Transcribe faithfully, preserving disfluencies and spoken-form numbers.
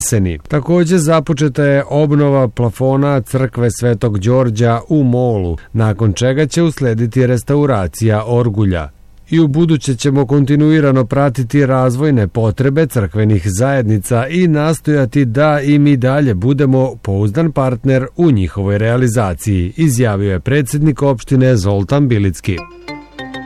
jeseni. Također započeta je obnova plafona crkve Svetog Đorđa u Molu, nakon čega će uslediti restauracija orgulja. I u buduće ćemo kontinuirano pratiti razvojne potrebe crkvenih zajednica i nastojati da i mi dalje budemo pouzdan partner u njihovoj realizaciji, izjavio je predsjednik opštine Zoltan Bilicki.